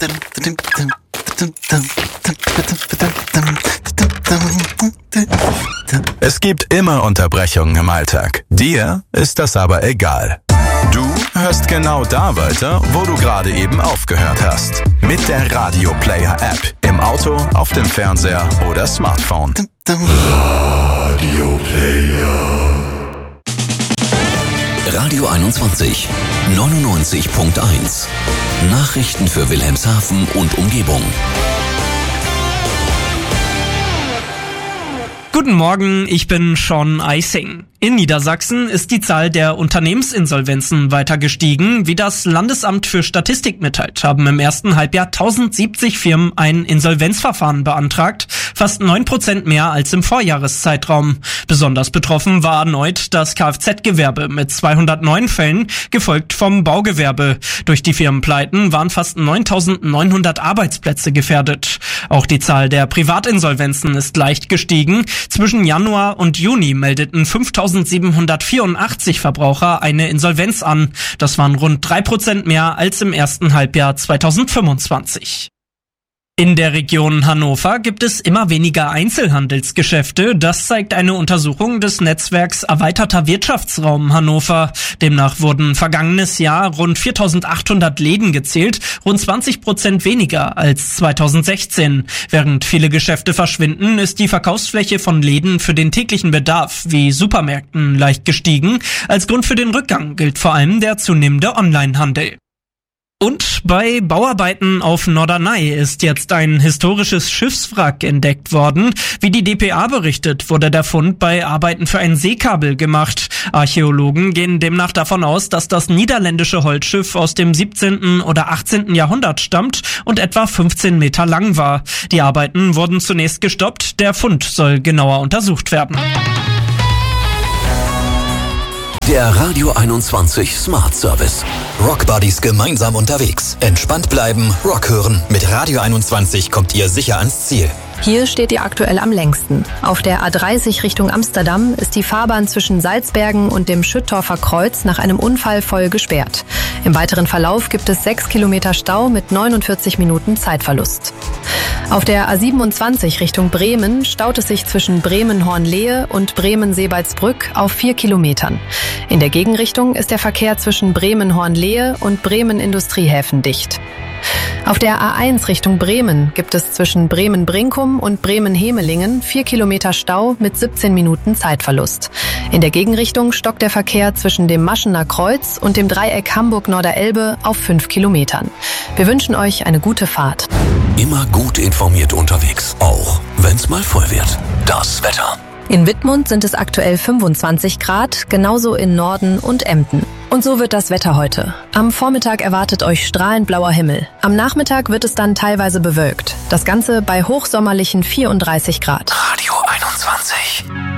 Es gibt immer Unterbrechungen im Alltag. Dir ist das aber egal. Du hörst genau da weiter, wo du gerade eben aufgehört hast. Mit der Radio Player App. Im Auto, auf dem Fernseher oder Smartphone. Radio Player. Radio 21, 99.1. Nachrichten für Wilhelmshaven und Umgebung. Guten Morgen, ich bin Sean Eising. In Niedersachsen ist die Zahl der Unternehmensinsolvenzen weiter gestiegen. Wie das Landesamt für Statistik mitteilt, haben im ersten Halbjahr 1070 Firmen ein Insolvenzverfahren beantragt, fast 9% mehr als im Vorjahreszeitraum. Besonders betroffen war erneut das Kfz-Gewerbe mit 209 Fällen, gefolgt vom Baugewerbe. Durch die Firmenpleiten waren fast 9.900 Arbeitsplätze gefährdet. Auch die Zahl der Privatinsolvenzen ist leicht gestiegen. Zwischen Januar und Juni meldeten 5.784 Verbraucher eine Insolvenz an. Das waren rund 3% mehr als im ersten Halbjahr 2025. In der Region Hannover gibt es immer weniger Einzelhandelsgeschäfte. Das zeigt eine Untersuchung des Netzwerks Erweiterter Wirtschaftsraum Hannover. Demnach wurden vergangenes Jahr rund 4.800 Läden gezählt, rund 20% weniger als 2016. Während viele Geschäfte verschwinden, ist die Verkaufsfläche von Läden für den täglichen Bedarf wie Supermärkten leicht gestiegen. Als Grund für den Rückgang gilt vor allem der zunehmende Onlinehandel. Und bei Bauarbeiten auf Norderney ist jetzt ein historisches Schiffswrack entdeckt worden. Wie die dpa berichtet, wurde der Fund bei Arbeiten für ein Seekabel gemacht. Archäologen gehen demnach davon aus, dass das niederländische Holzschiff aus dem 17. oder 18. Jahrhundert stammt und etwa 15 Meter lang war. Die Arbeiten wurden zunächst gestoppt. Der Fund soll genauer untersucht werden. Der Radio 21 Smart Service. Rock Buddies gemeinsam unterwegs. Entspannt bleiben, Rock hören. Mit Radio 21 kommt ihr sicher ans Ziel. Hier steht ihr aktuell am längsten. Auf der A30 Richtung Amsterdam ist die Fahrbahn zwischen Salzbergen und dem Schüttorfer Kreuz nach einem Unfall voll gesperrt. Im weiteren Verlauf gibt es 6 Kilometer Stau mit 49 Minuten Zeitverlust. Auf der A27 Richtung Bremen staut es sich zwischen Bremen-Hornlehe und Bremen-Seebaldsbrück auf 4 Kilometern. In der Gegenrichtung ist der Verkehr zwischen Bremen-Hornlehe und Bremen-Industriehäfen dicht. Auf der A1 Richtung Bremen gibt es zwischen Bremen-Brinkum und Bremen-Hemelingen 4 Kilometer Stau mit 17 Minuten Zeitverlust. In der Gegenrichtung stockt der Verkehr zwischen dem Maschener Kreuz und dem Dreieck Hamburg-Norderelbe auf 5 Kilometern. Wir wünschen euch eine gute Fahrt. Immer gut informiert unterwegs, auch wenn's mal voll wird. Das Wetter. In Wittmund sind es aktuell 25 Grad, genauso in Norden und Emden. Und so wird das Wetter heute. Am Vormittag erwartet euch strahlend blauer Himmel. Am Nachmittag wird es dann teilweise bewölkt. Das Ganze bei hochsommerlichen 34 Grad. Radio 21.